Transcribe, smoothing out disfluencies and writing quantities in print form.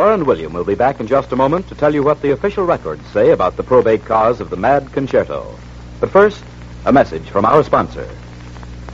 Laura and William will be back in just a moment to tell you what the official records say about the probate cause of the Mad Concerto. But first, a message from our sponsor.